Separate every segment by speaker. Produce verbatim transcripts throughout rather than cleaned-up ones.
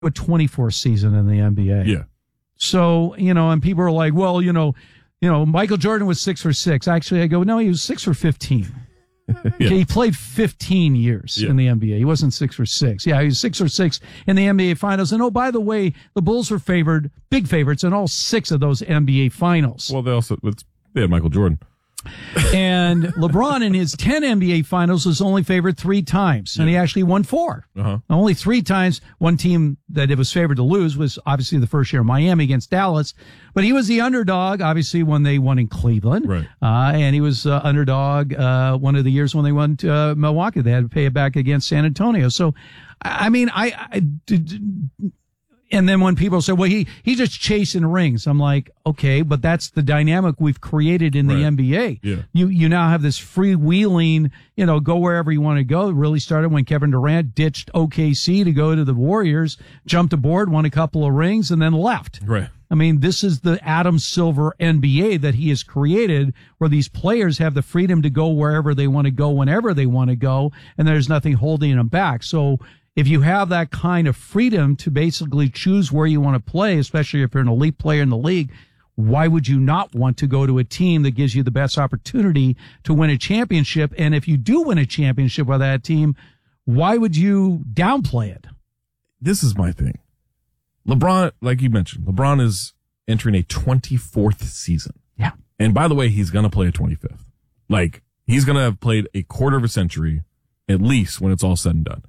Speaker 1: a twenty-fourth season in the N B A.
Speaker 2: Yeah.
Speaker 1: So, you know, and people are like, well, you know, you know, Michael Jordan was six for six. Actually, I go, no, he was six for fifteen.
Speaker 2: Yeah.
Speaker 1: Okay, he played fifteen years
Speaker 2: Yeah.
Speaker 1: in the N B A. He wasn't six for six. Yeah, he was six for six in the N B A Finals. And oh, by the way, the Bulls were favored, big favorites in all six of those N B A Finals.
Speaker 2: Well, they also it's, they had Michael Jordan.
Speaker 1: And LeBron in his ten N B A Finals was only favored three times, and he actually won four.
Speaker 2: Uh-huh.
Speaker 1: Only three times. One team that it was favored to lose was obviously the first year Miami against Dallas, but he was the underdog, obviously, when they won in Cleveland.
Speaker 2: Right.
Speaker 1: Uh, and he was uh, underdog uh, one of the years when they won to, uh, Milwaukee. They had to pay it back against San Antonio. So, I I mean, I, I did. And then when people say, well, he, he's just chasing rings, I'm like, okay, but that's the dynamic we've created in the
Speaker 2: Right.
Speaker 1: N B A.
Speaker 2: Yeah.
Speaker 1: You, you now have this freewheeling, you know, go wherever you want to go. It really started when Kevin Durant ditched O K C to go to the Warriors, jumped aboard, won a couple of rings, and then left.
Speaker 2: Right.
Speaker 1: I mean, this is the Adam Silver N B A that he has created, where these players have the freedom to go wherever they want to go, whenever they want to go, and there's nothing holding them back. So, if you have that kind of freedom to basically choose where you want to play, especially if you're an elite player in the league, why would you not want to go to a team that gives you the best opportunity to win a championship? And if you do win a championship with that team, why would you downplay it?
Speaker 2: This is my thing. LeBron, like you mentioned, LeBron is entering a twenty-fourth season.
Speaker 1: Yeah.
Speaker 2: And by the way, he's going to play a twenty-fifth. Like, he's going to have played a quarter of a century, at least, when it's all said and done.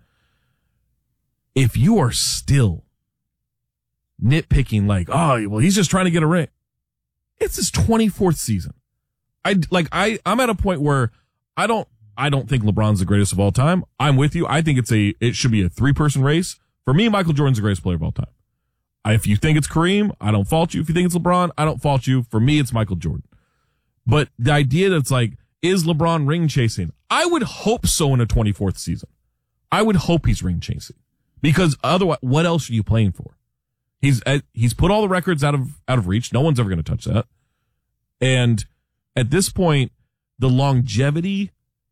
Speaker 2: If you are still nitpicking like, oh, well, he's just trying to get a ring. It's his twenty-fourth season. I like, I, I'm at a point where I don't, I don't think LeBron's the greatest of all time. I'm with you. I think it's a, it should be a three person race. For me, Michael Jordan's the greatest player of all time. I, if you think it's Kareem, I don't fault you. If you think it's LeBron, I don't fault you. For me, it's Michael Jordan. But the idea that's like, is LeBron ring chasing? I would hope so in a twenty-fourth season. I would hope he's ring chasing. Because otherwise, what else are you playing for? He's he's put all the records out of out of reach. No one's ever going to touch that. And at this point, the longevity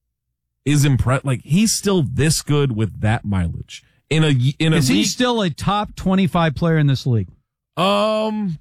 Speaker 2: is impressive. Like, he's still this good with that mileage in a in a
Speaker 1: Is
Speaker 2: league.
Speaker 1: he still a top twenty-five player in this league?
Speaker 2: Um,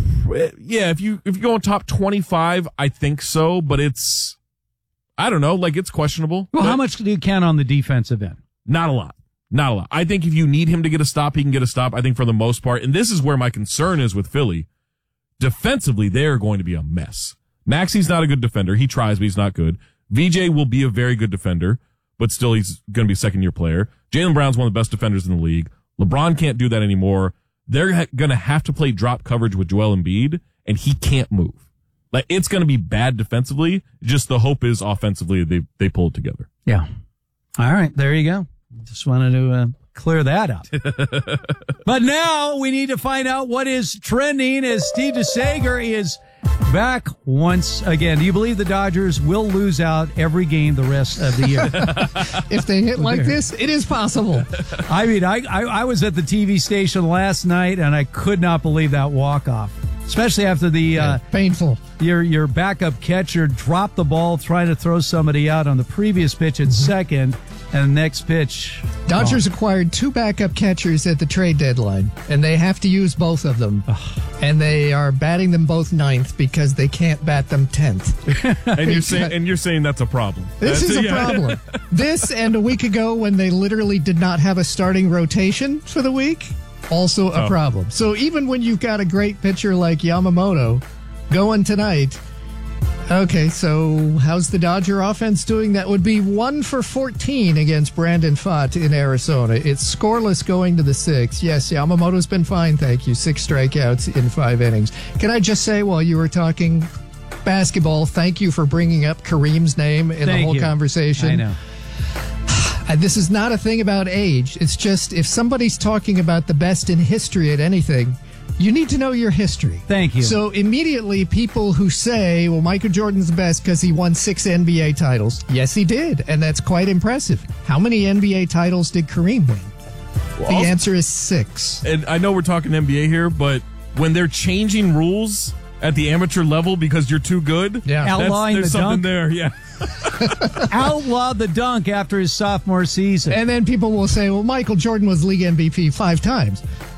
Speaker 2: yeah. If you if you go on top twenty-five, I think so. But it's, I don't know. Like, it's questionable.
Speaker 1: Well, how much do you count on the defensive end?
Speaker 2: Not a lot. Not a lot. I think if you need him to get a stop, he can get a stop. I think for the most part, and this is where my concern is with Philly. Defensively, they're going to be a mess. Maxi's not a good defender. He tries, but he's not good. V J will be a very good defender, but still he's going to be a second-year player. Jaylen Brown's one of the best defenders in the league. LeBron can't do that anymore. They're ha- going to have to play drop coverage with Joel Embiid, and he can't move. Like, it's going to be bad defensively. Just the hope is offensively they they pull it together.
Speaker 1: Yeah. All right, there you go. Just wanted to uh, clear that up. But now we need to find out what is trending as Steve DeSager is back once again. Do you believe the Dodgers will lose out every game the rest of the year?
Speaker 3: If they hit like this, it is possible.
Speaker 1: I mean, I, I, I was at the T V station last night, and I could not believe that walk-off, especially after the
Speaker 3: Yeah,
Speaker 1: uh,
Speaker 3: painful.
Speaker 1: your your backup catcher dropped the ball trying to throw somebody out on the previous pitch at
Speaker 3: Mm-hmm.
Speaker 1: second, and the next pitch.
Speaker 3: Dodgers acquired two backup catchers at the trade deadline, and they have to use both of them. And they are batting them both ninth because they can't bat them tenth.
Speaker 2: And you're saying and you're saying that's a problem.
Speaker 3: This
Speaker 2: That's-
Speaker 3: is a
Speaker 2: yeah.
Speaker 3: problem. This and a week ago when they literally did not have a starting rotation for the week, also a
Speaker 2: Oh.
Speaker 3: problem. So even when you've got a great pitcher like Yamamoto going tonight, okay, so how's the Dodger offense doing? That would be one for fourteen against Brandon Pfaadt in Arizona. It's scoreless going to the sixth. Yes, Yamamoto's been fine, thank you. Six strikeouts in five innings. Can I just say, while you were talking basketball, thank you for bringing up Kareem's name in the
Speaker 1: Thank
Speaker 3: whole
Speaker 1: you.
Speaker 3: conversation.
Speaker 1: I know.
Speaker 3: Uh, This is not a thing about age. It's just if somebody's talking about the best in history at anything, you need to know your history.
Speaker 1: Thank you.
Speaker 3: So immediately people who say, well, Michael Jordan's the best because he won six N B A titles. Yes, he did. And that's quite impressive. How many N B A titles did Kareem win?
Speaker 2: Well,
Speaker 3: The
Speaker 2: also-
Speaker 3: answer is six.
Speaker 2: And I know we're talking N B A here, but when they're changing rules at the amateur level because you're too good,
Speaker 3: Yeah.
Speaker 2: that's-
Speaker 1: Outlawing
Speaker 2: there's
Speaker 1: the
Speaker 2: something
Speaker 1: dunk?
Speaker 2: there. Yeah.
Speaker 1: outlawed the dunk after his sophomore season.
Speaker 3: And then people will say, well, Michael Jordan was league M V P five times.